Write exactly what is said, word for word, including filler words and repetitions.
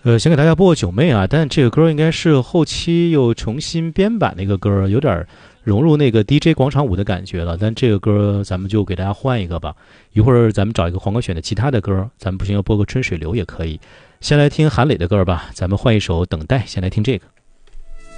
呃，想给大家播个九妹啊，但这个歌应该是后期又重新编版的一个歌，有点融入那个 D J 广场舞的感觉了。但这个歌咱们就给大家换一个吧，一会儿咱们找一个黄哥选的其他的歌，咱们不行要播个春水流也可以。先来听韩磊的歌吧，咱们换一首《等待》，先来听这个。